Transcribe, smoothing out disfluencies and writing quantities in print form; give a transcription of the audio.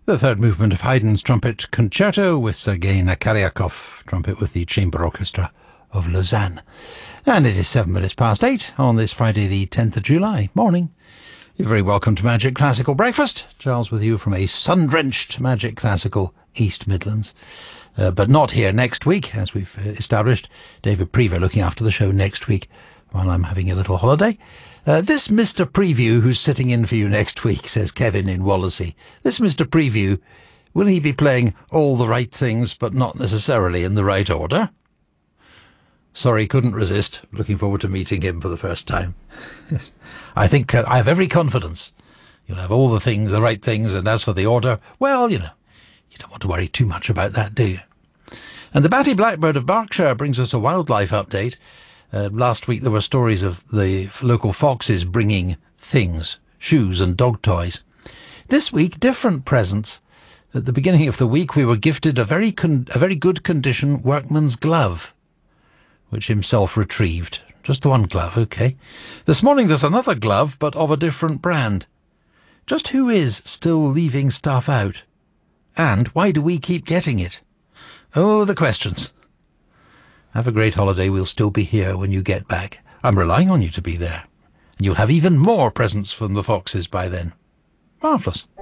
The third movement of Haydn's Trumpet Concerto with Sergei Nakaryakov, trumpet with the Chamber Orchestra of Lausanne. And it is 8 on this Friday the 10th of July. Morning. You're very welcome to Magic Classical Breakfast. Charles with you from a sun-drenched Magic Classical East Midlands. But not here next week, as we've established. David Prever looking after the show next week while I'm having a little holiday. This Mr. Preview who's sitting in for you next week, says Kevin in Wallasey. This Mr. Preview, will he be playing all the right things but not necessarily in the right order? Sorry, couldn't resist. Looking forward to meeting him for the first time. Yes. I think I have every confidence. You'll have all the things, the right things, and as for the order, well, you don't want to worry too much about that, do you? And the Batty Blackbird of Berkshire brings us a wildlife update. Last week there were stories of the local foxes bringing things, shoes and dog toys. This week, different presents. At the beginning of the week, we were gifted a very good condition workman's glove, which himself retrieved. Just the one glove, okay. This morning there's another glove, but of a different brand. Just who is still leaving stuff out? And why do we keep getting it? Oh, the questions. Have a great holiday. We'll still be here when you get back. I'm relying on you to be there. And you'll have even more presents from the foxes by then. Marvellous.